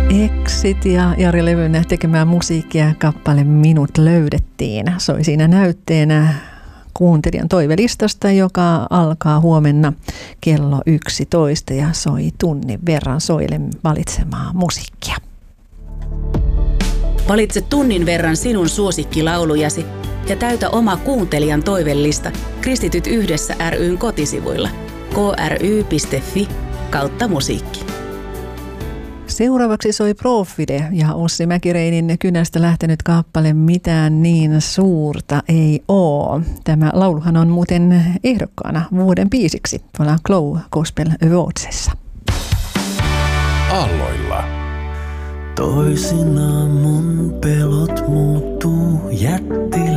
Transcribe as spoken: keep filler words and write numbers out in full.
Exit ja Jari Levyn tekemää musiikkia kappale Minut löydettiin. Soi siinä näytteenä kuuntelijan toivelistasta, joka alkaa huomenna kello yksitoista ja soi tunnin verran soille valitsemaa musiikkia. Valitse tunnin verran sinun suosikkilaulujasi ja täytä oma kuuntelijan toivellista Kristityt yhdessä ry:n kotisivuilla k r y piste f i kautta musiikki. Seuraavaksi soi Profide ja Ossi Mäkireinin kynästä lähtenyt kappale Mitään niin suurta ei oo. Tämä lauluhan on muuten ehdokkaana vuoden biisiksi tuolla Glow Gospel Awardsissa. Aalloilla. Toisinaan mun pelot muuttuu jätti